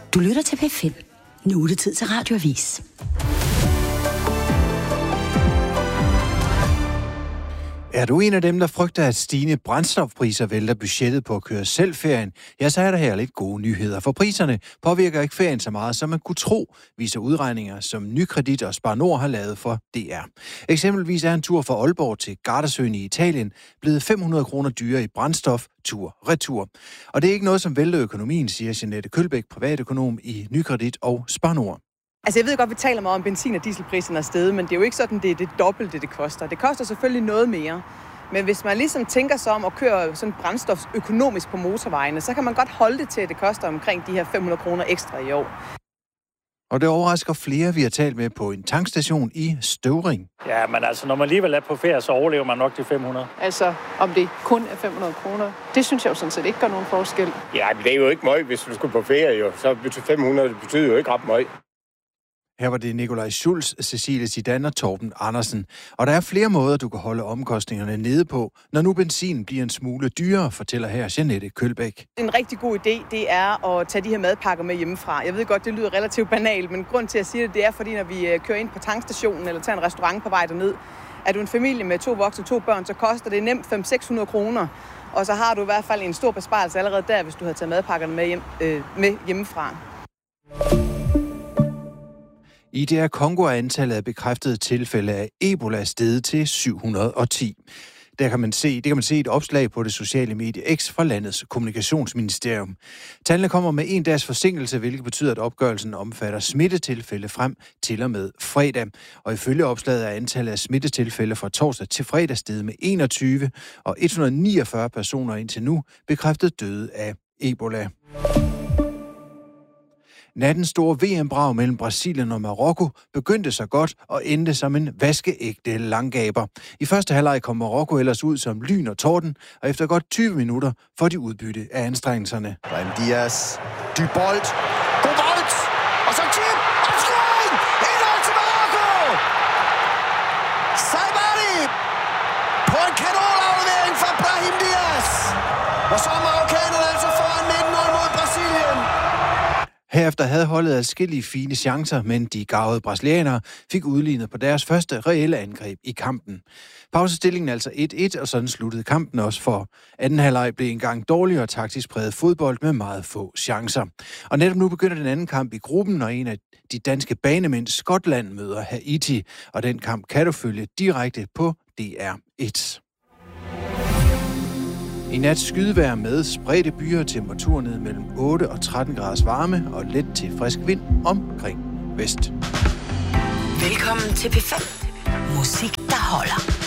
Du lytter til P5. Nu er det tid til Radioavis. Er du en af dem, der frygter, at stigende brændstofpriser vælter budgettet på at køre selv ferien, ja, så er der her lidt gode nyheder. For priserne påvirker ikke ferien så meget, som man kunne tro, viser udregninger, som Nykredit og Spar Nord har lavet for DR. Eksempelvis er en tur fra Aalborg til Gardasøen i Italien blevet 500 kroner dyrere i brændstof tur-retur. Og det er ikke noget, som vælter økonomien, siger Jeanette Kølbæk, privatøkonom i Nykredit og Spar Nord. Altså jeg ved godt, vi taler meget om benzin- og dieselpriserne er steget, men det er jo ikke sådan, det er det dobbelte, det koster. Det koster selvfølgelig noget mere. Men hvis man ligesom tænker sig om at køre sådan brændstof økonomisk på motorvejene, så kan man godt holde det til, at det koster omkring de her 500 kroner ekstra i år. Og det overrasker flere, vi har talt med på en tankstation i Støvring. Ja, men altså, når man alligevel er på ferie, så overlever man nok de 500. Altså, om det kun er 500 kroner, det synes jeg jo sådan set ikke gør nogen forskel. Ja, men det er jo ikke meget, hvis du skal på ferie, jo. Så 500 betyder jo ikke ret meget. Her var det Nikolaj Schulz, Cecilie Zidane og Torben Andersen. Og der er flere måder, du kan holde omkostningerne nede på, når nu benzin bliver en smule dyrere, fortæller her Jeanette Kølbæk. En rigtig god idé, det er at tage de her madpakker med hjemmefra. Jeg ved godt, det lyder relativt banalt, men grund til at sige det, det er, fordi når vi kører ind på tankstationen eller tager en restaurant på vej derned, er du en familie med 2 voksne og 2 børn, så koster det nemt 500-600 kroner. Og så har du i hvert fald en stor besparelse allerede der, hvis du har taget madpakkerne med hjemmefra. I DR Congo er antallet af bekræftede tilfælde af Ebola steget til 710. Det kan man se i et opslag på det sociale medie X fra landets kommunikationsministerium. Tallene kommer med en dags forsinkelse, hvilket betyder, at opgørelsen omfatter smittetilfælde frem til og med fredag. Og ifølge opslaget er antallet af smittetilfælde fra torsdag til fredag steget med 21, og 149 personer indtil nu bekræftet døde af Ebola. Nattens store VM-brag mellem Brasilien og Marokko begyndte så godt og endte som en vaskeægte langgaber. I første halvleg kom Marokko ellers ud som lyn og torden, og efter godt 20 minutter får de udbytte af anstrengelserne. Brahim Diaz, Dybolt, god bold, og så chip, og scoring! 1-0 til Marokko! Saibari på en kanonaflevering fra Brahim Diaz. Og så er marokkanerne altså foran 19-0 mod Brasilien. Herefter havde holdet adskillige fine chancer, men de garvede brasilianere fik udlignet på deres første reelle angreb i kampen. Pausestillingen altså 1-1, og sådan sluttede kampen også, for anden halvleg blev engang dårligere og taktisk præget fodbold med meget få chancer. Og netop nu begynder den anden kamp i gruppen, og en af de danske banemænd, Skotland, møder Haiti, og den kamp kan du følge direkte på DR1. I nat skydevejr med spredte byer, temperatur ned mellem 8 og 13 graders varme og let til frisk vind omkring vest. Velkommen til P5. Musik, der holder.